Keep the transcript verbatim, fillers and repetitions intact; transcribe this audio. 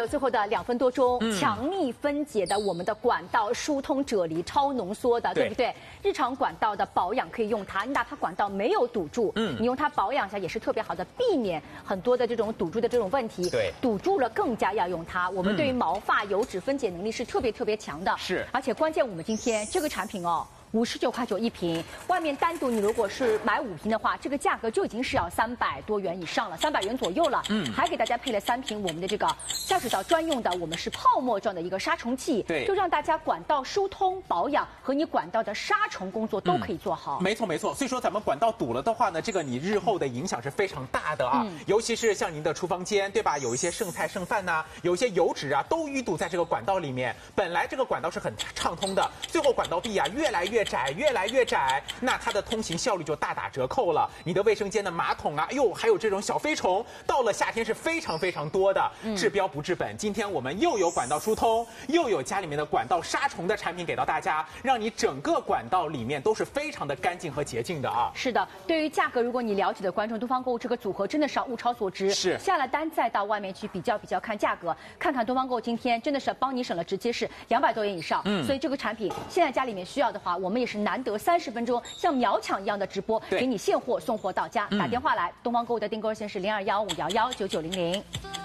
有最后的两分多钟， 嗯、 强力分解的我们的管道疏通啫喱超浓缩的，对不对？日常管道的保养可以用它，你哪怕管道没有堵住，嗯，你用它保养一下也是特别好的，避免很多的这种堵住的这种问题。 对， 堵住了更加要用它。我们对于毛发油脂分解能力是特别特别强的。 是， 而且关键我们今天这个产品哦。五十九块九一瓶，外面单独你如果是买五瓶的话，这个价格就已经是要三百多元以上了，三百元左右了。嗯，还给大家配了三瓶我们的这个下水道专用的，我们是泡沫状的一个杀虫剂， 对， 就让大家管道疏通保养和你管道的杀虫工作都可以做好。 嗯、没错没错，所以说咱们管道堵了的话呢，这个你日后的影响是非常大的啊，嗯、尤其是像您的厨房间，对吧？有一些剩菜剩饭呐、啊，有一些油脂啊，都淤堵在这个管道里面。本来这个管道是很畅通的，最后管道壁啊越来越窄，越来越窄，那它的通行效率就大打折扣了。你的卫生间的马桶啊，哎呦，还有这种小飞虫，到了夏天是非常非常多的。嗯、治标不治本，今天我们又有管道疏通，又有家里面的管道杀虫的产品给到大家，让你整个管道里面都是非常的干净和洁净的啊。 是的，对于价格，如果你了解的观众，东方购物这个组合真的是要物超所值。 是下了单再到外面去比较比较看价格，看看东方购物今天真的是帮你省了，直接是两百多元以上。嗯，所以这个产品现在家里面需要的话，我们也是难得三十分钟像秒抢一样的直播，给你现货送货到家。打电话来，东方购物的订购热线是零二幺五幺幺九九零零。